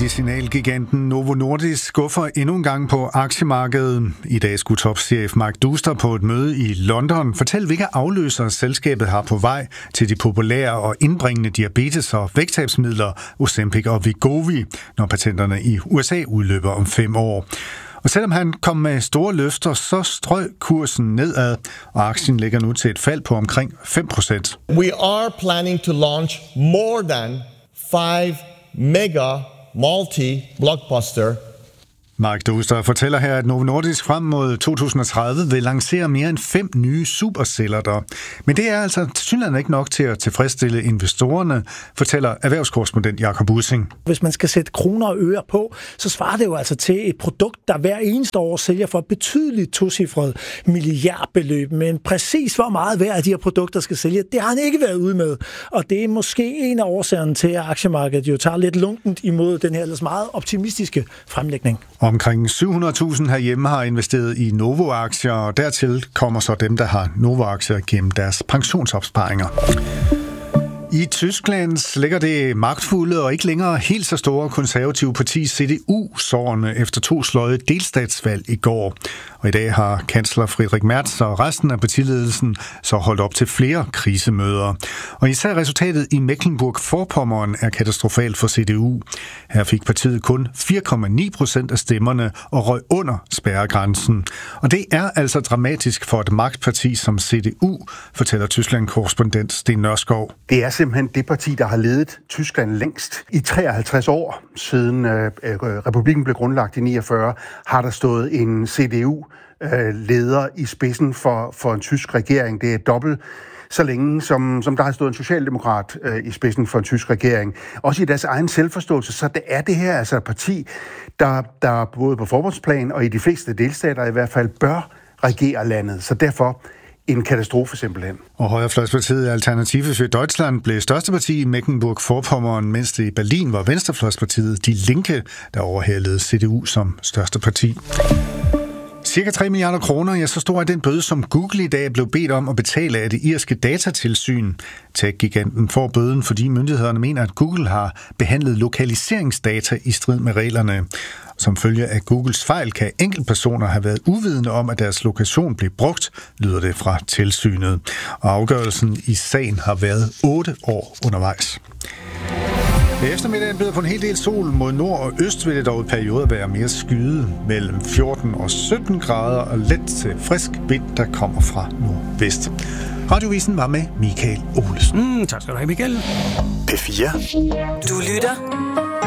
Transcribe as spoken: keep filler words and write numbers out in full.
Medicinalgiganten Novo Nordisk skuffer endnu en gang på aktiemarkedet. I dag skulle topchef Mark Duster på et møde i London fortælle, hvilke afløsere selskabet har på vej til de populære og indbringende diabetes- og vægttabsmidler Ozempic og Wegovy, når patenterne i U S A udløber om fem år. Og selvom han kom med store løfter, så strøg kursen nedad, og aktien ligger nu til et fald på omkring fem procent. We are planning to launch more than five mega multi-blockbuster. Mark Duster fortæller her, at Novo Nordisk frem mod to tusind og tredive vil lancere mere end fem nye superceller. Men det er altså tilsyneladende ikke nok til at tilfredsstille investorerne, fortæller erhvervskorrespondent Jakob Bussing. Hvis man skal sætte kroner og øre på, så svarer det jo altså til et produkt, der hver eneste år sælger for et betydeligt tocifret milliardbeløb. Men præcis hvor meget hver af de her produkter skal sælge, det har han ikke været ude med. Og det er måske en af årsagerne til, at aktiemarkedet jo tager lidt lunkent imod den her ellers meget optimistiske fremlægning. Omkring syv hundrede tusind herhjemme har investeret i Novo-aktier, og dertil kommer så dem, der har Novo-aktier gennem deres pensionsopsparinger. I Tyskland ligger det magtfulde og ikke længere helt så store konservative parti C D U sårene efter to sløje delstatsvalg i går. Og i dag har kansler Friedrich Merz og resten af partiledelsen så holdt op til flere krisemøder. Og især resultatet i Mecklenburg-Vorpommern er katastrofalt for C D U. Her fik partiet kun fire komma ni procent af stemmerne og røg under spærregrænsen. Og det er altså dramatisk for et magtparti som C D U, fortæller Tyskland-korrespondent Sten Nørskov. Det er simpelthen det parti, der har ledet Tyskland længst. I treoghalvtreds år, siden øh, republikken blev grundlagt i niogfyrre, har der stået en C D U-leder øh, i spidsen for, for en tysk regering. Det er dobbelt så længe, som, som der har stået en socialdemokrat øh, i spidsen for en tysk regering. Også i deres egen selvforståelse, så det er det her altså et parti, der, der både på forbundsplan og i de fleste delstater i hvert fald bør regere landet. Så derfor en katastrofe simpelthen. Og højrefløjspartiet Alternative für Deutschland blev største parti i Mecklenburg-Vorpommern, mens det i Berlin var venstrefløjspartiet Die Linke, der overhalede C D U som største parti. Cirka tre milliarder kroner, ja, så stor er den bøde, som Google i dag blev bedt om at betale af det irske datatilsyn. Tech-giganten får bøden, fordi myndighederne mener, at Google har behandlet lokaliseringsdata i strid med reglerne. Som følge af Googles fejl kan enkeltpersoner have været uvidende om, at deres lokation blev brugt, lyder det fra tilsynet. Og afgørelsen i sagen har været otte år undervejs. Ved eftermiddagen byder på en hel del sol. Mod nord og øst vil det dog i perioder være mere skyet, mellem fjorten og sytten grader, og let til frisk vind, der kommer fra nordvest. Radiovisen var med Michael Olesen. Mm, tak skal du have, Michael. P fire. Du lytter